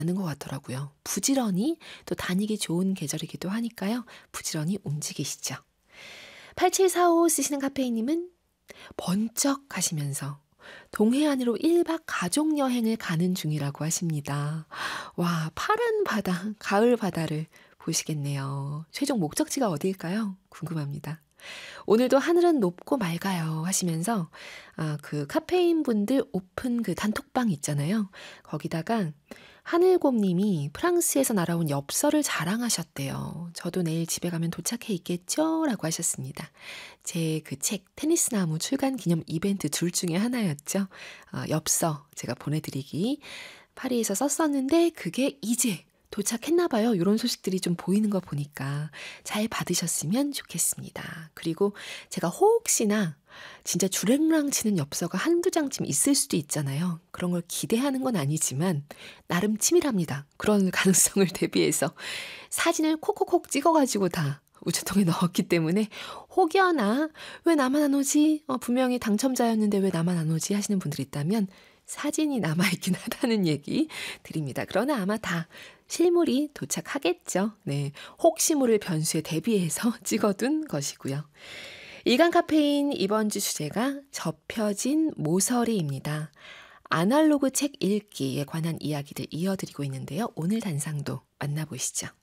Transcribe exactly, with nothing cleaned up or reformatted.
않은 것 같더라고요. 부지런히 또 다니기 좋은 계절이기도 하니까요. 부지런히 움직이시죠. 팔칠사오 쓰시는 카페인님은 번쩍 하시면서 동해안으로 일 박 가족 여행을 가는 중이라고 하십니다. 와, 파란 바다, 가을 바다를 보시겠네요. 최종 목적지가 어디일까요? 궁금합니다. 오늘도 하늘은 높고 맑아요 하시면서 아, 그 카페인 분들 오픈 그 단톡방 있잖아요. 거기다가 하늘곰님이 프랑스에서 날아온 엽서를 자랑하셨대요. 저도 내일 집에 가면 도착해 있겠죠? 라고 하셨습니다. 제 그 책 테니스 나무 출간 기념 이벤트 둘 중에 하나였죠. 어, 엽서 제가 보내드리기 파리에서 썼었는데 그게 이제 도착했나 봐요. 이런 소식들이 좀 보이는 거 보니까 잘 받으셨으면 좋겠습니다. 그리고 제가 혹시나 진짜 주랭랑 치는 엽서가 한두 장쯤 있을 수도 있잖아요. 그런 걸 기대하는 건 아니지만 나름 치밀합니다. 그런 가능성을 대비해서 사진을 콕콕콕 찍어가지고 다 우체통에 넣었기 때문에 혹여나 왜 나만 안 오지? 어, 분명히 당첨자였는데 왜 나만 안 오지? 하시는 분들이 있다면 사진이 남아있긴 하다는 얘기 드립니다. 그러나 아마 다 실물이 도착하겠죠. 네, 혹시 모를 변수에 대비해서 찍어둔 것이고요. 일간 카페인 이번 주 주제가 접혀진 모서리입니다. 아날로그 책 읽기에 관한 이야기들 이어드리고 있는데요. 오늘 단상도 만나보시죠.